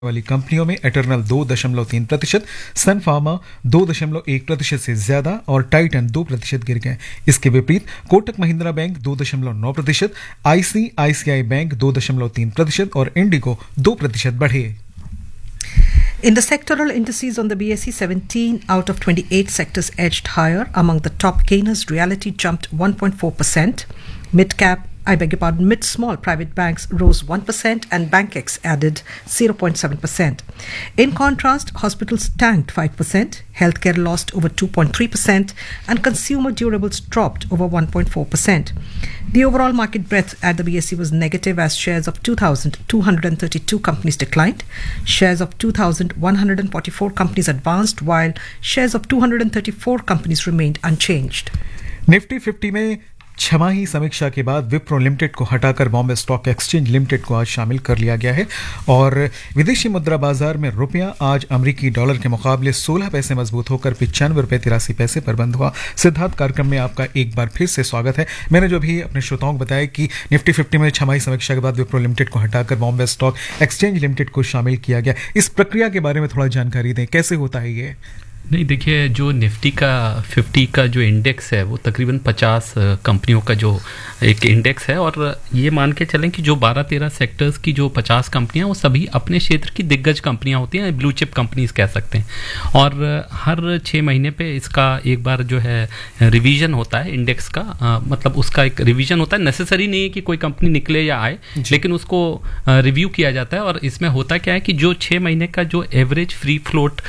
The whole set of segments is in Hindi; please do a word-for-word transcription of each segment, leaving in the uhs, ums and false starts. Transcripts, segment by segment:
वाली कंपनियों में एटर्नल दो दशमलव तीन प्रतिशत, सन फार्मा दो दशमलव एक प्रतिशत से ज्यादा और टाइटन दो प्रतिशत गिर गए। इसके विपरीत कोटक महिंद्रा बैंक दो दशमलव नौ प्रतिशत, आईसीआईसीआई बैंक दो दशमलव तीन प्रतिशत और इंडिगो दो प्रतिशत बढ़े। In the sectoral indices on the B S E, seventeen out of twenty-eight sectors edged higher. Among the top gainers, Realty jumped one point four percent. Mid-cap, I beg your pardon, mid-small private banks rose one percent and BankX added zero point seven percent. In contrast, hospitals tanked five percent, healthcare lost over two point three percent and consumer durables dropped over one point four percent. The overall market breadth at the B S E was negative as shares of two thousand two hundred thirty-two companies declined. Shares of two thousand one hundred forty-four companies advanced while shares of two hundred thirty-four companies remained unchanged. Nifty fifty में छमाही समीक्षा के बाद विप्रो लिमिटेड को हटाकर बॉम्बे स्टॉक एक्सचेंज लिमिटेड को आज शामिल कर लिया गया है और विदेशी मुद्रा बाजार में रुपया आज अमेरिकी डॉलर के मुकाबले सोलह पैसे मजबूत होकर पिचानवे रुपये तिरासी पैसे पर बंद हुआ। सिद्धार्थ, कार्यक्रम में आपका एक बार फिर से स्वागत है। मैंने जो भी अपने श्रोताओं को बताया कि निफ्टी फिफ्टी में छमाही समीक्षा के बाद विप्रो लिमिटेड को हटाकर बॉम्बे स्टॉक एक्सचेंज लिमिटेड को शामिल किया गया। इस प्रक्रिया के बारे में थोड़ा जानकारी दें, कैसे होता है ये? नहीं, देखिए, जो निफ्टी का फिफ्टी का जो इंडेक्स है वो तकरीबन पचास कंपनियों का जो एक इंडेक्स है और ये मान के चलें कि जो बारह तेरह सेक्टर्स की जो पचास कंपनियां वो सभी अपने क्षेत्र की दिग्गज कंपनियां होती हैं, ब्लू चिप कंपनीज कह सकते हैं। और हर छः महीने पे इसका एक बार जो है रिवीजन होता है इंडेक्स का, आ, मतलब उसका एक रिवीजन होता है। नेसेसरी नहीं है कि कोई कंपनी निकले या आए, लेकिन उसको रिव्यू किया जाता है। और इसमें होता क्या है कि जो छः महीने का जो एवरेज फ्री फ्लोट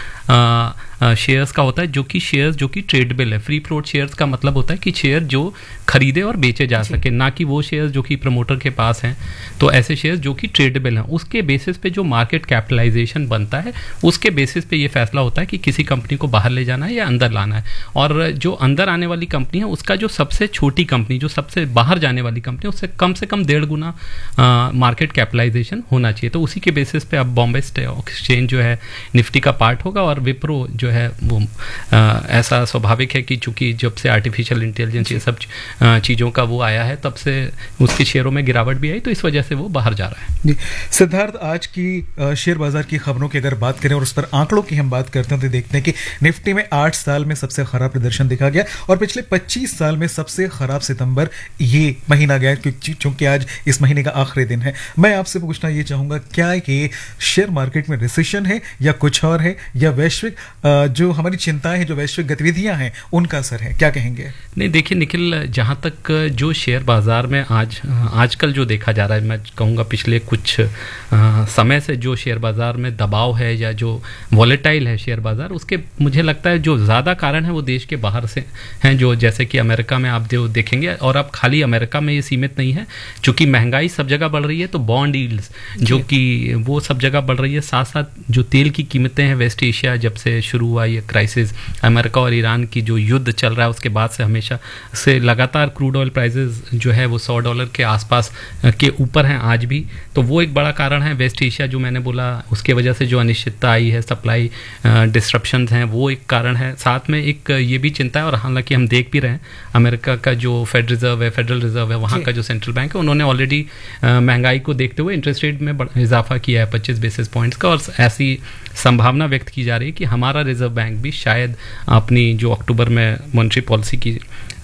शेयर्स का होता है, जो कि शेयर्स जो कि ट्रेडेबल है। फ्री फ्लोट शेयर्स का मतलब होता है कि शेयर जो खरीदे और बेचे जा सके, ना कि वो शेयर्स जो कि प्रमोटर के पास हैं। तो ऐसे शेयर्स जो कि ट्रेडेबल हैं, उसके बेसिस पे जो मार्केट कैपिटलाइजेशन बनता है, उसके बेसिस पे ये फैसला होता है कि किसी कंपनी को बाहर ले जाना है या अंदर लाना है। और जो अंदर आने वाली कंपनी है, उसका जो सबसे छोटी कंपनी, जो सबसे बाहर जाने वाली कंपनी, उससे कम से कम डेढ़ गुना मार्केट कैपिटलाइजेशन होना चाहिए। तो उसी के बेसिस पे अब बॉम्बे स्टॉक एक्सचेंज जो है निफ्टी का पार्ट होगा। और विप्रो जो है वो आ, ऐसा स्वाभाविक है कि चूंकि जब से आर्टिफिशियल इंटेलिजेंस ये सब चीज़ों का वो आया है, तब से उसके शेयरों में गिरावट भी आई, तो इस वजह से वो बाहर जा रहा है। जी सिद्धार्थ, आज की शेयर बाजार की खबरों की अगर बात करें और उस पर आंकड़ों की हम बात करते हैं तो देखते हैं कि निफ्टी में आठ साल में सबसे खराब प्रदर्शन देखा गया और पिछले पच्चीस साल में सबसे खराब सितंबर ये महीना गया, क्योंकि आज इस महीने का आखिरी दिन है। मैं आपसे पूछना ये चाहूंगा, क्या ये शेयर मार्केट में रिसेशन है या कुछ और है, या वैश्विक जो हमारी चिंताएं हैं, जो वैश्विक गतिविधियां हैं, उनका असर है? क्या कहेंगे? नहीं, देखिए निखिल, जहां तक जो शेयर बाजार में आज आजकल जो देखा जा रहा है, मैं कहूँगा पिछले कुछ आ, समय से जो शेयर बाजार में दबाव है या जो वॉलेटाइल है शेयर बाजार, उसके मुझे लगता है जो ज़्यादा कारण है वो देश के बाहर से हैं। जो जैसे कि अमेरिका में आप जो देखेंगे, और अब खाली अमेरिका में ये सीमित नहीं है, चूँकि महंगाई सब जगह बढ़ रही है, तो बॉन्ड यील्ड्स जो कि वो सब जगह बढ़ रही है। साथ साथ जो तेल की कीमतें हैं, वेस्ट एशिया जब से शुरू हुआ ये क्राइसिस, अमेरिका और ईरान की जो युद्ध चल रहा है, उसके बाद से हमेशा से लगातार क्रूड ऑयल प्राइसेस जो है वो सौ डॉलर के आसपास के ऊपर हैं आज भी। तो वो एक बड़ा कारण है। वेस्ट एशिया जो मैंने बोला, उसके वजह से जो अनिश्चितता आई है, सप्लाई डिस्ट्रप्शंस हैं, वो एक कारण है। साथ में एक ये भी चिंता है, और हालांकि हम देख भी रहे हैं, अमेरिका का जो फेड रिजर्व है, फेडरल रिजर्व है, वहाँ का जो सेंट्रल बैंक है, उन्होंने ऑलरेडी महंगाई को देखते हुए इंटरेस्ट रेट में इजाफा किया है पच्चीस बेसिस पॉइंट्स का। और ऐसी संभावना व्यक्त की जा रही है कि हमारा रिजर्व बैंक भी शायद अपनी जो अक्टूबर में मॉनेटरी पॉलिसी की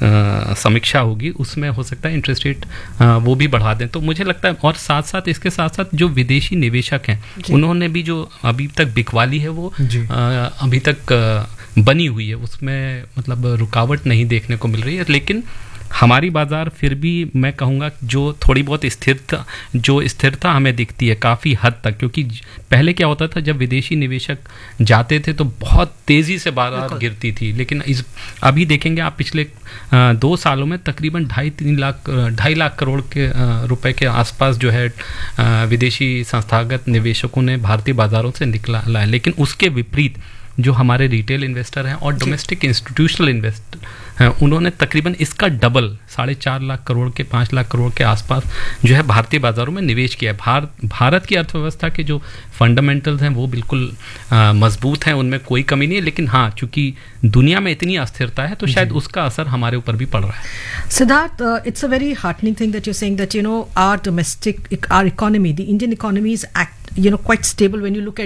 आ, समीक्षा होगी, उसमें हो सकता है इंटरेस्ट रेट आ, वो भी बढ़ा दें। तो मुझे लगता है, और साथ साथ इसके साथ साथ जो विदेशी निवेशक हैं, उन्होंने भी जो अभी तक बिकवाली है वो आ, अभी तक आ, बनी हुई है, उसमें मतलब रुकावट नहीं देखने को मिल रही है। लेकिन हमारी बाजार फिर भी मैं कहूँगा जो थोड़ी बहुत स्थिरता जो स्थिरता हमें दिखती है काफ़ी हद तक, क्योंकि पहले क्या होता था, जब विदेशी निवेशक जाते थे तो बहुत तेज़ी से बाजार गिरती थी। लेकिन इस अभी देखेंगे आप, पिछले आ, दो सालों में तकरीबन ढाई तीन लाख ढाई लाख करोड़ के रुपए के आसपास जो है आ, विदेशी संस्थागत निवेशकों ने भारतीय बाज़ारों से निकला है। लेकिन उसके विपरीत जो हमारे रिटेल इन्वेस्टर हैं और डोमेस्टिक इंस्टीट्यूशनल इन्वेस्टर हैं, उन्होंने तकरीबन इसका डबल साढ़े चार लाख करोड़ के पाँच लाख करोड़ के आसपास जो है भारतीय बाजारों में निवेश किया है। भारत भारत की अर्थव्यवस्था के जो फंडामेंटल्स हैं वो बिल्कुल मजबूत हैं, उनमें कोई कमी नहीं है, लेकिन हाँ चूंकि दुनिया में इतनी अस्थिरता है तो शायद उसका असर हमारे ऊपर भी पड़ रहा है। Siddharth, uh, it's a very heartening thing that you're saying that, you know, our domestic, our economy, the Indian economy is act, you know, quite stable when you look at